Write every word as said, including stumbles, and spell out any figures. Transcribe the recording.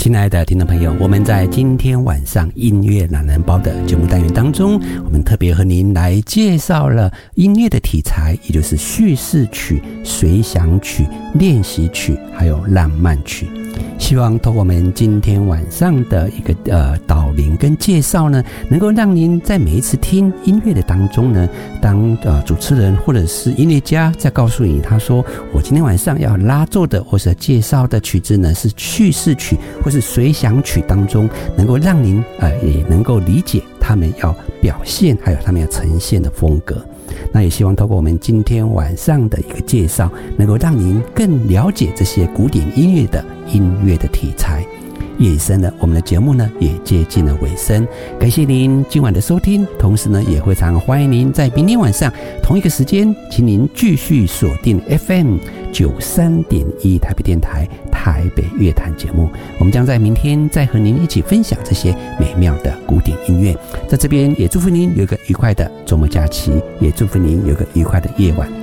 亲爱的听众朋友，我们在今天晚上音乐懒人包的节目单元当中，我们特别和您来介绍了音乐的题材，也就是叙事曲、随想曲、练习曲还有浪漫曲。希望透过我们今天晚上的一个呃导聆跟介绍呢，能够让您在每一次听音乐的当中呢，当呃主持人或者是音乐家在告诉你，他说我今天晚上要拉奏的或者介绍的曲子呢是叙事曲或是随想曲当中，能够让您呃也能够理解他们要表现还有他们要呈现的风格。那也希望透过我们今天晚上的一个介绍，能够让您更了解这些古典音乐的音乐的题材。夜已深了，我们的节目呢也接近了尾声，感谢您今晚的收听，同时呢也非常欢迎您在明天晚上同一个时间，请您继续锁定 F M 九十三点一 台北电台台北乐坛节目，我们将在明天再和您一起分享这些美妙的古典音乐。在这边也祝福您有一个愉快的周末假期，也祝福您有一个愉快的夜晚。